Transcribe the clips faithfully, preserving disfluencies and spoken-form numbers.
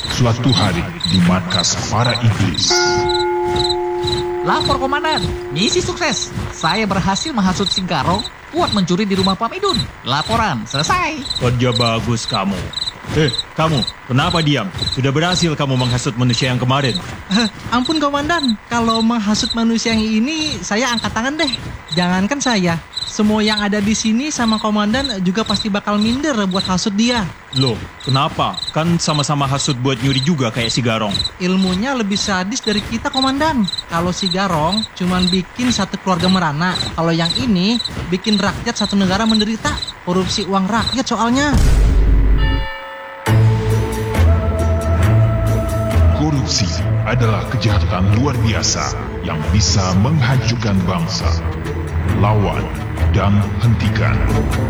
Suatu hari di markas para iblis. Lapor komandan, misi sukses. Saya berhasil menghasut si Garong buat mencuri di rumah Pak Midun. Laporan selesai. Kerja bagus kamu. Eh, kamu, kenapa diam? Sudah berhasil kamu menghasut manusia yang kemarin. Eh, ampun komandan, kalau menghasut manusia yang ini saya angkat tangan deh. Jangankan saya, semua yang ada di sini sama komandan juga pasti bakal minder buat hasut dia. Loh, kenapa? Kan sama-sama hasut buat nyuri juga kayak si Garong. Ilmunya lebih sadis dari kita komandan. Kalau si Garong cuman bikin satu keluarga merana. Kalau yang ini bikin rakyat satu negara menderita. Korupsi uang rakyat soalnya. Korupsi adalah kejahatan luar biasa yang bisa menghancurkan bangsa. Lawan dan hentikan.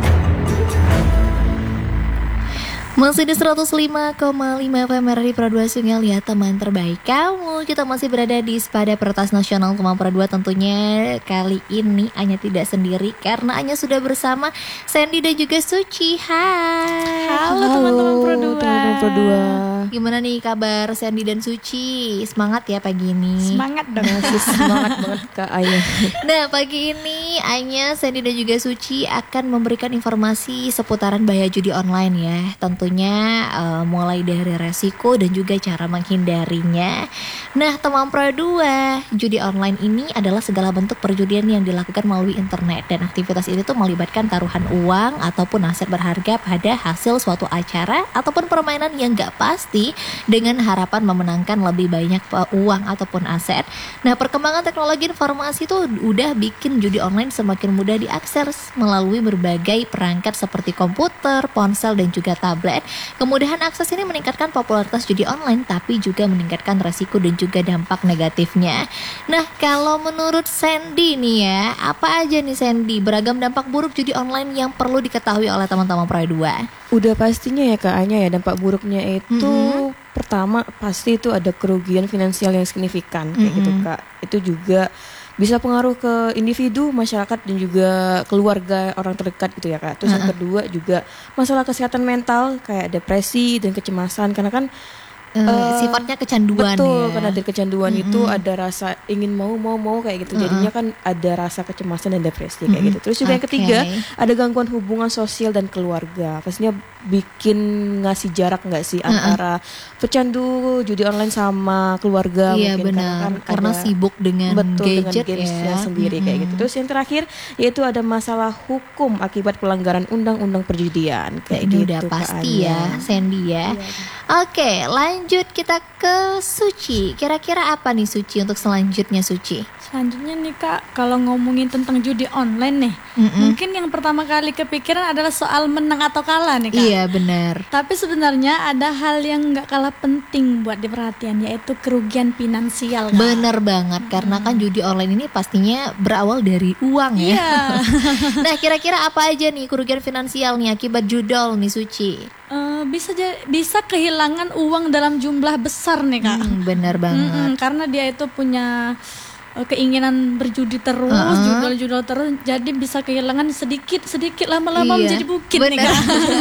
Masih di seratus lima koma lima F M R I Pro dua Sungai, lihat teman terbaik kamu. Kita masih berada di Spada Pertas Nasional Kemang Pro dua. Tentunya kali ini Anya tidak sendiri karena Anya sudah bersama Sandy dan juga Suci. Hai. Halo, Halo teman-teman Pro dua. Teman-teman Pro dua. Gimana nih kabar Sandy dan Suci? Semangat ya pagi ini. Semangat dong. Masih semangat banget Kak Anya. Nah, pagi ini Anya, Sandy dan juga Suci akan memberikan informasi seputaran bahaya judi online ya. Tentu Tentunya uh, mulai dari resiko dan juga cara menghindarinya. Nah, teman Pro dua, judi online ini adalah segala bentuk perjudian yang dilakukan melalui internet. Dan aktivitas ini tuh melibatkan taruhan uang ataupun aset berharga pada hasil suatu acara ataupun permainan yang gak pasti dengan harapan memenangkan lebih banyak uang ataupun aset. Nah, perkembangan teknologi informasi itu udah bikin judi online semakin mudah diakses melalui berbagai perangkat seperti komputer, ponsel, dan juga tablet. Kemudahan akses ini meningkatkan popularitas judi online, tapi juga meningkatkan resiko dan juga dampak negatifnya. Nah, kalau menurut Sandy nih ya, apa aja nih Sandy beragam dampak buruk judi online yang perlu diketahui oleh teman-teman Pro dua? Udah pastinya ya Kak Anya ya, dampak buruknya itu mm-hmm. pertama pasti itu ada kerugian finansial yang signifikan kayak mm-hmm. gitu Kak. Itu juga bisa pengaruh ke individu, masyarakat, dan juga keluarga orang terdekat gitu ya Kak. Terus uh-uh. yang kedua juga masalah kesehatan mental kayak depresi dan kecemasan, karena kan uh, uh, sifatnya kecanduan. Betul, ya. karena dari kecanduan mm-hmm. itu ada rasa ingin mau mau mau kayak gitu. Uh-uh. Jadinya kan ada rasa kecemasan dan depresi kayak mm-hmm. gitu. Terus juga okay. yang ketiga ada gangguan hubungan sosial dan keluarga. Pastinya bikin ngasih jarak nggak sih uh-uh. antara pecandu judi online sama keluarga. Iya, mungkin benar. karena, kan karena ada, sibuk dengan betul, gadget dengan gamesnya ya sendiri mm-hmm. kayak gitu. Terus yang terakhir yaitu ada masalah hukum akibat pelanggaran undang-undang perjudian kayak ini gitu. Udah pasti ya Sandy ya. Iya. Oke, lanjut kita ke Suci. Kira-kira apa nih Suci untuk selanjutnya Suci? Selanjutnya nih Kak, kalau ngomongin tentang judi online nih, mm-hmm. mungkin yang pertama kali kepikiran adalah soal menang atau kalah nih Kak. Iya benar. Tapi sebenarnya ada hal yang gak kalah penting buat diperhatikan, yaitu kerugian finansial Kak. Bener banget, hmm. karena kan judi online ini pastinya berawal dari uang ya. Iya. Nah, kira-kira apa aja nih kerugian finansial nih akibat judol nih Suci? Uh, bisa j- bisa kehilangan uang dalam jumlah besar nih Kak. Hmm, bener banget. Mm-mm, karena dia itu punya keinginan berjudi terus, uh-huh. judol-judol terus, jadi bisa kehilangan sedikit-sedikit lama-lama iya. menjadi bukit Bener. nih Kak.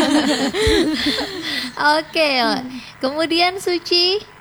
Oke, hmm. kemudian Suci.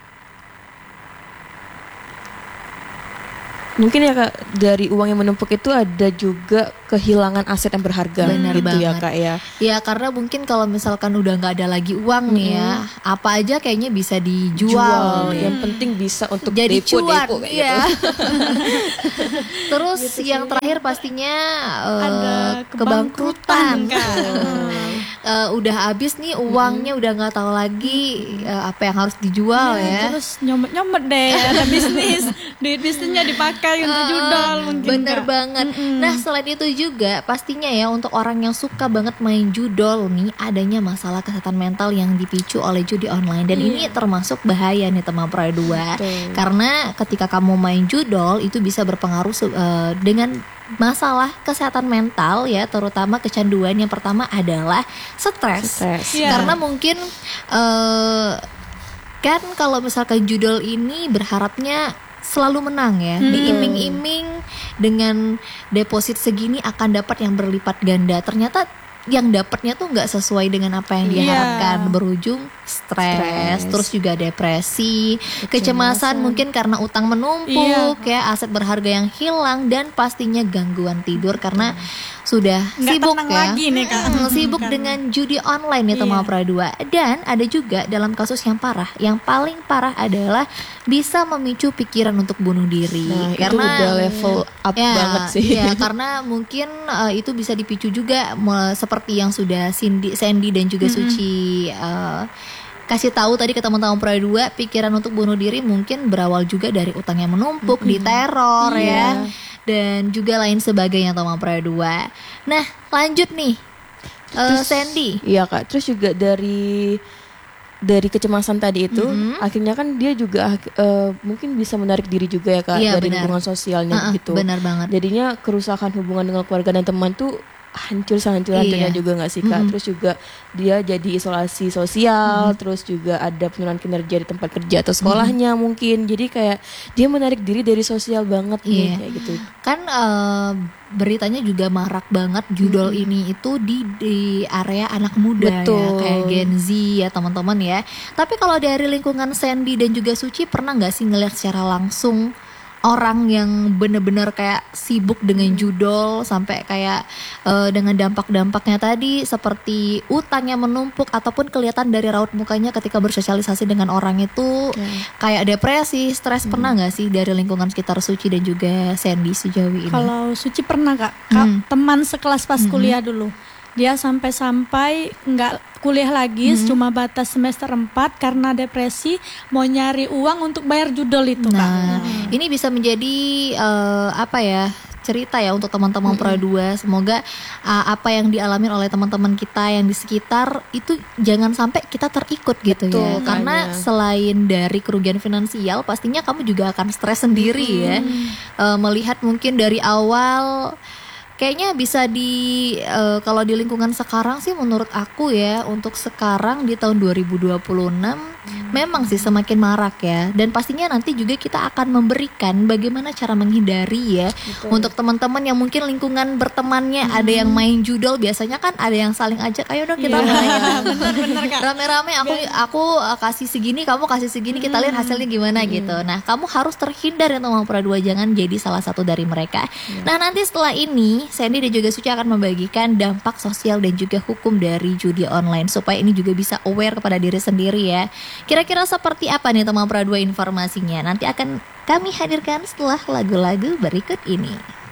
Mungkin ya Kak, dari uang yang menumpuk itu ada juga kehilangan aset yang berharga. Benar gitu banget ya Kak ya. Ya karena mungkin kalau misalkan udah gak ada lagi uang mm-hmm. nih ya, apa aja kayaknya bisa dijual. Jual. Yang penting bisa untuk jadi depo, cuan depo, kayak ya. gitu. Terus gitu yang terakhir pastinya uh, ada kebangkrutan, kebangkrutan uh, udah habis nih uangnya, mm-hmm. udah nggak tahu lagi uh, apa yang harus dijual ya, ya. Terus nyomot-nyomot deh ada bisnis, duit bisnisnya dipakai untuk uh, judol mungkin. Bener Kak. banget. Mm-hmm. Nah selain itu juga pastinya ya untuk orang yang suka banget main judol nih, adanya masalah kesehatan mental yang dipicu oleh judi online, dan yeah. ini termasuk bahaya nih teman Pro dua. Betul. Karena ketika kamu main judol itu bisa berpengaruh uh, dengan masalah kesehatan mental ya, terutama kecanduan. Yang pertama adalah stres. Yeah. Karena mungkin uh, kan kalau misalkan judol ini berharapnya selalu menang ya, hmm. diiming-iming dengan deposit segini akan dapat yang berlipat ganda. Ternyata yang dapatnya tuh nggak sesuai dengan apa yang diharapkan, Iya. berujung stres, Stres. terus juga depresi, kecemasan, Kecemasan. mungkin karena utang menumpuk, ya aset berharga yang hilang, dan pastinya gangguan tidur karena sudah Nggak sibuk tenang ya, lagi nih, Kak. Mm, sibuk Kan. dengan judi online ya Tama Iya. Pradua. Dan ada juga dalam kasus yang parah, yang paling parah adalah bisa memicu pikiran untuk bunuh diri. Nah, itu karena udah level up ya, banget sih. ya, karena mungkin uh, itu bisa dipicu juga me- seperti yang sudah Cindy, Sandy dan juga Suci uh, kasih tahu tadi ke teman-teman Pradua, pikiran untuk bunuh diri mungkin berawal juga dari utang yang menumpuk, diteror ya, dan juga lain sebagainya teman Pradua. Nah, lanjut nih, uh, Terus- Sandy. Iya kak, terus juga dari dari kecemasan tadi itu, Mhm. akhirnya kan dia juga eh, mungkin bisa menarik diri juga ya kak Iya, dari benar. lingkungan sosialnya Uh-uh, gitu. benar banget. Jadinya kerusakan hubungan dengan keluarga dan teman tuh hancur sehancur-hancurnya Iya. juga nggak sih kak. Mhm. Terus juga dia jadi isolasi sosial, terus juga ada penurunan kinerja di tempat kerja atau sekolahnya mungkin. Jadi kayak dia menarik diri dari sosial banget nih Iya. kayak gitu. Kan eh, beritanya juga marak banget judul ini itu di di area anak muda ya, Betul. kayak Gen Z ya teman-teman ya. Tapi kalau dari lingkungan Sandy dan juga Suci, pernah nggak sih ngelihat secara langsung orang yang bener-bener kayak sibuk dengan judul sampai kayak eh, dengan dampak-dampaknya tadi seperti utang yang menumpuk ataupun kelihatan dari raut mukanya ketika bersosialisasi dengan orang itu kayak depresi, stres, pernah nggak sih dari lingkungan sekitar Suci dan juga Sandy sejauh ini? Kalau Suci pernah Kak, Kak, Hmm. teman sekelas pas kuliah dulu. Dia sampai-sampai nggak kuliah lagi, cuma batas semester empat karena depresi, mau nyari uang untuk bayar judul itu Kak. Nah, ini bisa menjadi eh, apa ya? Cerita ya untuk teman-teman Pradua. Semoga uh, apa yang dialami oleh teman-teman kita yang di sekitar itu jangan sampai kita terikut gitu ya. Betul, Karena makanya. selain dari kerugian finansial, pastinya kamu juga akan stres sendiri ya. Eh, melihat mungkin dari awal. Kayaknya bisa di eh, kalau di lingkungan sekarang sih menurut aku ya, untuk sekarang di tahun dua ribu dua puluh enam memang sih semakin marak ya, dan pastinya nanti juga kita akan memberikan bagaimana cara menghindari ya. Untuk teman-teman yang mungkin lingkungan bertemannya ada yang main judol, biasanya kan ada yang saling ajak, ayo dong kita main. Rame-rame aku aku uh, kasih segini, kamu kasih segini, kita lihat hasilnya gimana gitu. Nah, kamu harus terhindar ya teman Pradua, jangan jadi salah satu dari mereka. Nah, nanti setelah ini Sandy dan juga Suci akan membagikan dampak sosial dan juga hukum dari judi online supaya ini juga bisa aware kepada diri sendiri ya. Kira-kira seperti apa nih teman Pradua informasinya? Nanti akan kami hadirkan setelah lagu-lagu berikut ini.